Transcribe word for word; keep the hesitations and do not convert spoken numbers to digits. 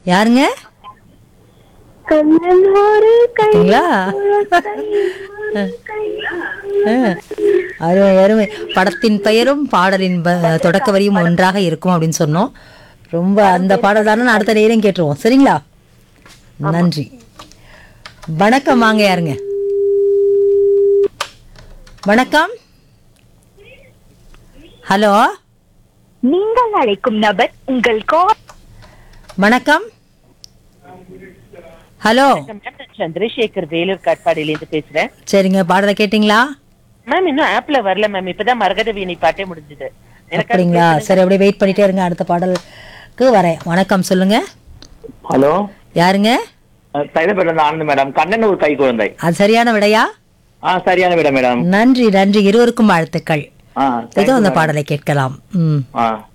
யாருங்க? பார்த்தீங்களா? அருமை அருமை. படத்தின் பெயரும் பாடலின் ப- தொடக்க வரியும் ஒன்றாக இருக்கும் அப்படின்னு சொன்னோம். ரொம்ப அந்த பாடல் தானே அடுத்த நேரம் கேட்டுருவோம். சரிங்களா? நன்றி. வணக்கம். வாங்க. யாருங்க? வணக்கம். ஹலோ. நீங்கள் அழைக்கும் நபர் உங்கள் கால். வணக்கம். ஹலோ. சந்திரசேகர் வேலூர் காட்பாடியிலேருந்து பேசுறேன். சரிங்க. பாடலை கேட்டிங்களா? மேம் இன்னும் ஆப்ல வரல மேம். இப்பதான் மரகத வீணை பாட்டே முடிஞ்சது. அப்படிங்களா? சரி, அப்படியே வெயிட் பண்ணிட்டே இருங்க. அடுத்த பாடலுக்கு வரேன். வணக்கம். சொல்லுங்க. ஹலோ, யாருங்க? சைதாப்பேட்டை ஆனந்த் மேடம். கண்ணன் ஒரு கை குழந்தை. அது சரியான விடையா? ஆ, சரியான விட மேடம். நன்றி நன்றி. இருவருக்கும் வாழ்த்துக்கள். ஆ, இதோ அந்த பாடலை கேட்கலாம். ம் ஆ.